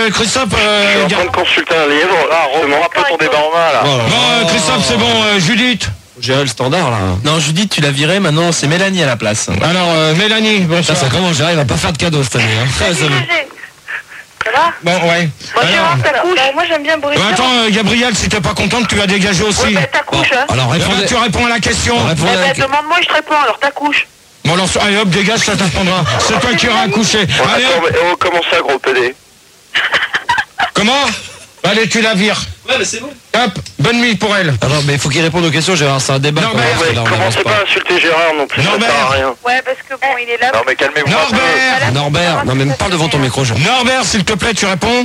Christophe... je suis en train de consulter un livre. Là, reprends un peu ton débat en main, là. Bon, Christophe, c'est bon. Judith. Gérer le standard là. Non, Judith, tu l'as viré, maintenant c'est Mélanie à la place. Alors, Mélanie, bonsoir. Ça commence, Gérard, il va pas faire de cadeau cette année. Hein. Ça va? Bon, ouais. Bon, Gérard, ta couche. Moi, j'aime bien Boris. Attends, Gabriel, si t'es pas contente, tu vas dégager aussi. Ouais, ta couche, hein. Alors, Tu réponds à la question. Demande-moi, je te réponds, alors ta couche. Bon, alors, allez, hop, dégage, ça t'apprendra. C'est toi qui iras accoucher. Allez, Attends, comment ça, gros PD? comment? Allez, tu la vires. Ouais, mais c'est bon. Hop, bonne nuit pour elle. Alors, mais il faut qu'il réponde aux questions, Gérard, c'est un débat. Norbert, Commencez pas à insulter Gérard non plus, ça Norbert. sert à rien. Ouais, parce que bon, il est là. Non, mais calmez-vous. Norbert. Non, mais parle devant ton micro, Gérard. Norbert, s'il te plaît, tu réponds.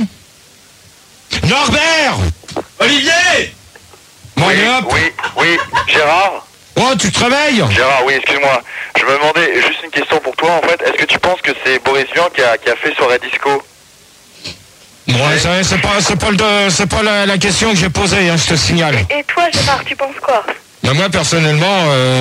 Norbert. Olivier! Bon, allez, hop. Oui, Gérard. Oh, tu te réveilles? Gérard, oui, excuse-moi. Je me demandais, juste une question pour toi, en fait. Est-ce que tu penses que c'est Boris Vian qui a fait soirée disco? Ouais, c'est pas la question que j'ai posée, hein, je te signale. Et toi, Gérard, tu penses quoi? Ben, moi, personnellement,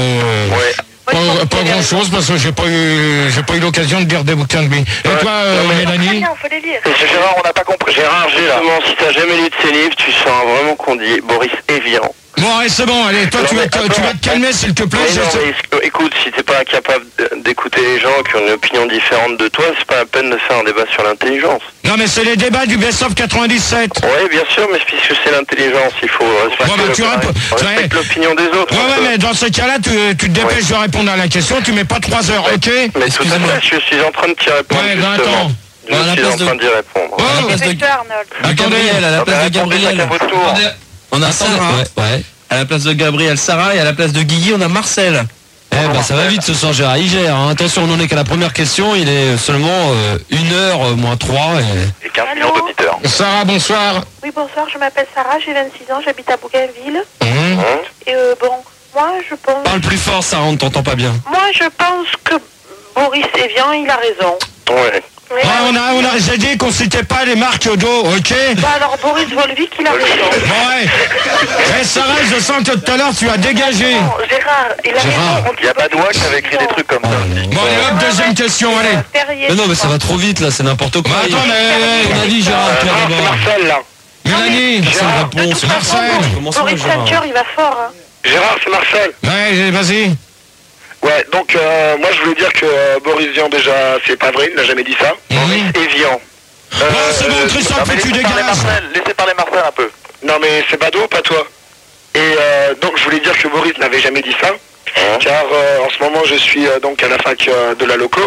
pas grand chose parce que j'ai pas eu l'occasion de lire des bouquins de lui. Et toi, Mélanie? Non, faut les lire. Gérard, on n'a pas compris. Gérard, justement, si t'as jamais lu de ses livres, tu sens vraiment qu'on dit Boris Evian. Bon, allez, c'est bon, allez, toi, tu vas te calmer, s'il te plaît. Écoute, si t'es pas capable d'écouter les gens qui ont une opinion différente de toi, c'est pas la peine de faire un débat sur l'intelligence. Non, mais c'est les débats du Best of 97. Oui, bien sûr, mais puisque c'est l'intelligence, il faut respecter l'opinion des autres. Ouais, mais dans ce cas-là, tu te dépêches de répondre à la question, tu mets pas 3 heures, ok? Mais tout à fait, je suis en train de t'y répondre, justement. Je suis en train d'y répondre. Attendez, à la place de Gabriel. On a Sarah. Ouais. À la place de Gabriel, Sarah. Et à la place de Guigui, on a Marcel. Ça va vite ce soir, Gérard. Il gère. Hein. Attention, on n'en est qu'à la première question. Il est seulement 1h moins 3. Et 15 millions d'auditeurs. Sarah, bonsoir. Oui, bonsoir, je m'appelle Sarah, j'ai 26 ans, j'habite à Bougainville. Et bon, moi, je pense... Parle plus fort, Sarah, on ne t'entend pas bien. Moi, je pense que Boris Evian, il a raison. Ouais. J'ai dit qu'on citait pas les marques d'eau, ok? Bah alors, Boris Volvic, il a raison. Ouais. Et Sarah, je sens que tout à l'heure, tu as dégagé. Non, Gérard, il a raison. Il y a Badois qui avait écrit des trucs comme ça. Bon, allez, hop, deuxième question, allez. Mais non, mais ça va trop vite, là, c'est n'importe quoi. Attends, mais... On a dit, Gérard, toi, C'est d'abord. Marcel, là. Mélanie, C'est une réponse. Marcel. Boris Ceinture, il va fort, hein. Gérard, c'est Marcel. Ouais, vas-y. Ouais, donc moi je voulais dire que Boris Vian déjà, c'est pas vrai, il n'a jamais dit ça. Boris Evian. C'est bon, Christophe, tu dégages. Laissez parler Marcel un peu. Non mais c'est Bado, pas toi. Et donc je voulais dire que Boris n'avait jamais dit ça, car en ce moment je suis donc à la fac de la loco.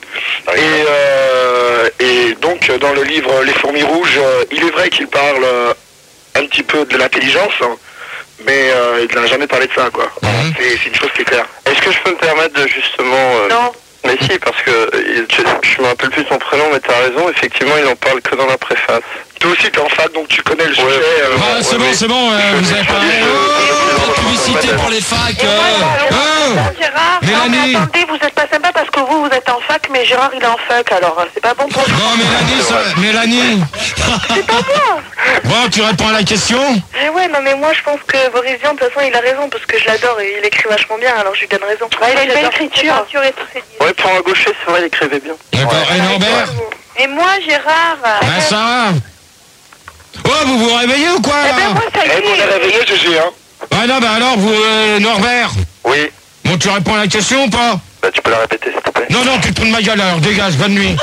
Et donc dans le livre Les fourmis rouges, il est vrai qu'il parle un petit peu de l'intelligence, mais il n'a jamais parlé de ça, quoi. C'est une chose qui est claire. Est-ce que je peux me permettre de justement... Non. Mais si, parce que je me rappelle plus son prénom, mais t'as raison, effectivement, il en parle que dans la préface. Toi aussi, t'es en fac, donc tu connais le sujet. C'est bon, vous avez parlé. Publicité pour les facs. Gérard, Mélanie. non, attendez, vous êtes pas sympa parce que vous êtes en fac, mais Gérard, il est en fac, alors c'est pas bon pour vous. Non, Mélanie. C'est pas moi. Bon, tu réponds à la question? Mais ouais, non, mais moi, je pense que Boris Vian, de toute façon, il a raison, parce que je l'adore et il écrit vachement bien, alors je lui donne raison. Ouais, il a une belle écriture. Ouais, pour un gaucher, c'est vrai, il écrivait bien. D'accord, et Norbert? Et moi, Gérard... Sarah? Oh, vous vous réveillez ou quoi, Eh ben, là? moi, ça y est. On est réveillé, GG, hein. Ah non, alors, vous, Norbert? Oui. Bon, tu réponds à la question ou pas? Bah, tu peux la répéter, s'il te plaît. Non, tu te prends de ma gueule, alors, dégage, bonne nuit.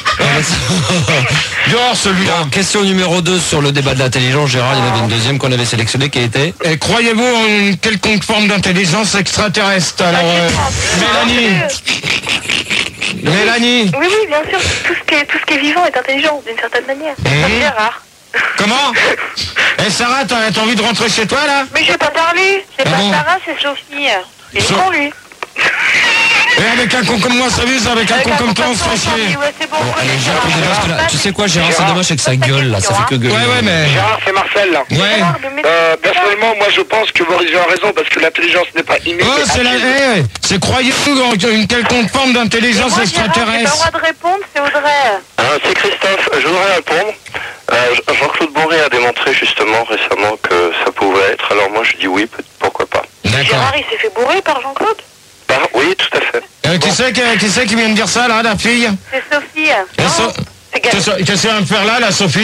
Dehors, celui-là. Alors, question numéro 2 sur le débat de l'intelligence, Gérard. Il y en avait une deuxième qu'on avait sélectionnée qui était... Et croyez-vous en une quelconque forme d'intelligence extraterrestre? Alors, Mélanie. Oui, bien sûr, tout ce qui est vivant est intelligent, d'une certaine manière. C'est Gérard. Comment? Sarah, t'as envie de rentrer chez toi, là? Mais j'ai pas parlé. C'est pas Sarah, c'est Sophie. Et c'est con, lui. Et avec un con comme moi, ça vise, avec un con comme toi, on se fait chier. Ouais, c'est bon. Allez, Gérard, parce que là, tu sais quoi, Gérard, c'est dommage, c'est que ça gueule, là, ça fait que gueuler. Ouais, mais... Gérard, c'est Marcel, là. Ouais. Personnellement, moi, je pense que Boris Vian a raison, parce que l'intelligence n'est pas innée. Oh, c'est croyez-vous en une quelconque forme d'intelligence extraterrestre? J'ai pas le droit de répondre, c'est Audrey. C'est Christophe, je voudrais répondre. Jean-Claude Bourré a démontré justement récemment que ça pouvait être, alors moi je dis oui, pourquoi pas. D'accord. Gérard, il s'est fait bourrer par Jean-Claude? Oui, tout à fait. Qui c'est qui vient de dire ça, là, la fille? C'est Sophie. Qu'est-ce qu'elle vient de faire là, la Sophie?